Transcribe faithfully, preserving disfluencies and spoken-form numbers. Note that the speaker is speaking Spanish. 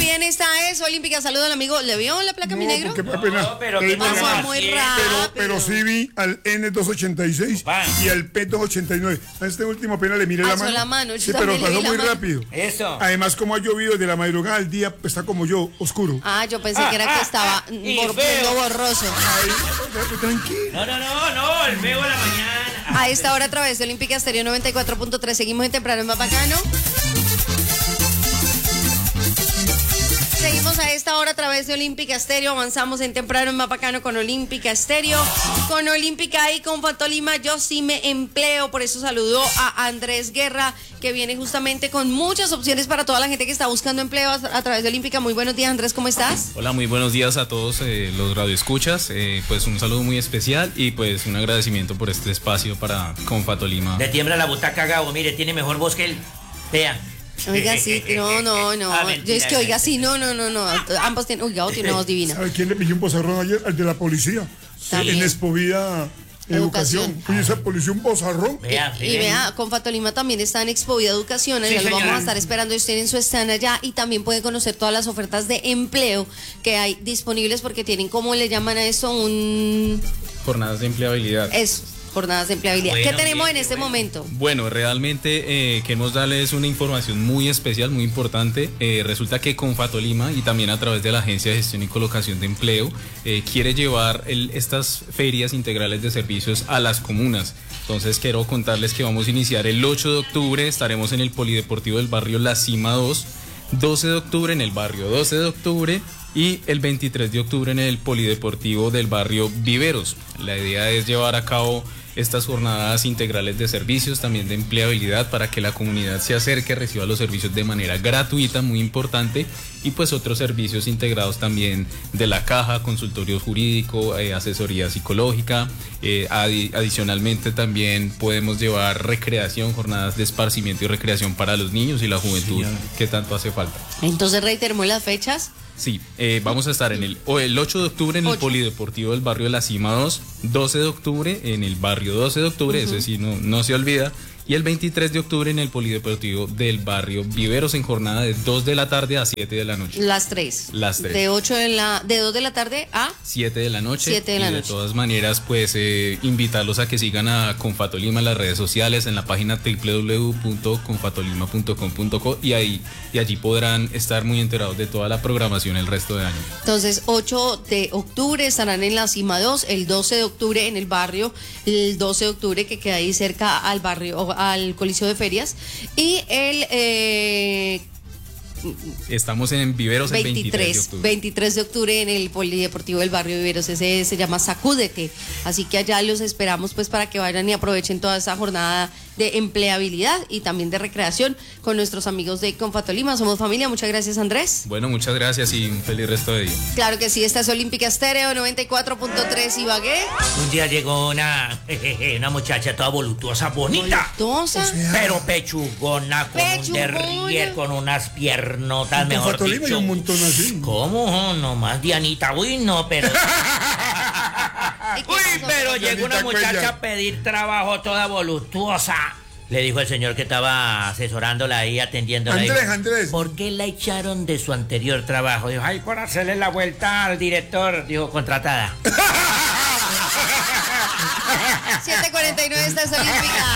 bien, esta es Olímpica. Saludo al amigo. ¿Le vio la placa, no, mi negro? Porque apenas, No, pero eh, que bueno, pasó muy rápido. pero, pero sí vi al N doscientos ochenta y seis Opa. y al P doscientos ochenta y nueve. A este último apenas le miré la Alzó mano. la mano, yo Sí, también pero le vi pasó la muy mano. rápido. Eso. Además, como ha llovido desde la madrugada al día, está como yo, oscuro. Ah, yo pensé Ah, que era ah, que estaba ah, y bor- feo. borroso. Ay, tranquilo. No, no, no, no, el feo de la mañana. A esta hora a través de Olímpica Estéreo noventa y cuatro punto tres. Seguimos en Temprano en Más Bacano. Seguimos a esta hora a través de Olímpica Estéreo. Avanzamos en Temprano en Más Bacano con Olímpica Estéreo. Con Olímpica y con Fatolima, yo sí me empleo. Por eso saludo a Andrés Guerra, que viene justamente con muchas opciones para toda la gente que está buscando empleo a, a través de Olímpica. Muy buenos días, Andrés, ¿cómo estás? Hola, muy buenos días a todos eh, los radioescuchas. Eh, pues un saludo muy especial y pues un agradecimiento por este espacio para Confatolima. Le tiembla la butaca, Gabo. Mire, tiene mejor voz que él. Vea. Oiga, sí, no, no, no. Ah, mentira, Yo es que, oiga, sí, no, no, no, no. Ambos tienen, oiga, tiene una voz divina. ¿Sabe quién le pidió un bozarrón ayer? Al de la policía. También. En Expovida Educación. Educación. Oye, esa policía un bozarrón. Vea, Y vea, con Fatolima también está en Expovida Educación, Sí, allá lo vamos señora. a estar esperando, ustedes en su stand allá y también pueden conocer todas las ofertas de empleo que hay disponibles porque tienen, ¿cómo le llaman a eso? Un... Jornadas de empleabilidad. Eso, jornadas de empleabilidad. Bueno, ¿Qué tenemos bien, en este bueno. momento? Bueno, realmente eh, queremos darles una información muy especial, muy importante. Eh, resulta que Confatolima y también a través de la Agencia de Gestión y Colocación de Empleo eh, quiere llevar el- estas ferias integrales de servicios a las comunas. Entonces quiero contarles que vamos a iniciar el ocho de octubre, estaremos en el Polideportivo del barrio La Cima dos, doce de octubre en el barrio doce de octubre y el veintitrés de octubre en el Polideportivo del barrio Viveros. La idea es llevar a cabo estas jornadas integrales de servicios, también de empleabilidad, para que la comunidad se acerque, reciba los servicios de manera gratuita, muy importante, y pues otros servicios integrados también de la caja, consultorio jurídico, eh, asesoría psicológica. Eh, adi- adicionalmente también podemos llevar recreación, jornadas de esparcimiento y recreación para los niños y la juventud, que tanto hace falta. Entonces reiteremos las fechas. Sí, eh, vamos a estar en el, o el ocho de octubre en el Ocho. Polideportivo del barrio de La Cima dos, doce de octubre en el barrio doce de octubre, eso sí, no, no se olvida, y el veintitrés de octubre en el Polideportivo del barrio Viveros en jornada de dos de la tarde a siete de la noche. Las tres. Las tres. De ocho de la, de dos de la tarde a siete de la noche. Siete de la y noche. de todas maneras, pues eh, invitarlos a que sigan a Confatolima en las redes sociales, en la página doble u doble u doble u punto confatolima punto com punto co y ahí y allí podrán estar muy enterados de toda la programación el resto de año. Entonces, ocho de octubre estarán en la Cima dos, el doce de octubre en el barrio, el doce de octubre que queda ahí cerca al barrio, o al Coliseo de Ferias, y el eh, Estamos en Viveros el veintitrés de veintitrés, octubre. veintitrés de octubre en el Polideportivo del barrio Viveros, ese se llama Sacúdete, así que allá los esperamos pues para que vayan y aprovechen toda esa jornada de empleabilidad y también de recreación con nuestros amigos de Confatolima. Somos familia, muchas gracias, Andrés. Bueno, muchas gracias y un feliz resto de día. Claro que sí, esta es Olímpica Estéreo noventa y cuatro punto tres Ibagué. Un día llegó una, jejeje, una muchacha toda voluptuosa, bonita. Voluptuosa. Pero pechugona, con Pechugona. un derrier, con unas piernotas, mejor Fatolima dicho. y un montón así. ¿Cómo? No más Dianita, uy, no, pero... ¿Y qué Uy, pasó? pero llegó una Dianita muchacha Cuellar. a pedir trabajo toda voluptuosa. Le dijo el señor que estaba asesorándola ahí, atendiéndola. Andrés, Dijo, Andrés. ¿por qué la echaron de su anterior trabajo? Dijo, ay, por hacerle la vuelta al director. Dijo, contratada. siete cuarenta y nueve, esta es Olímpica.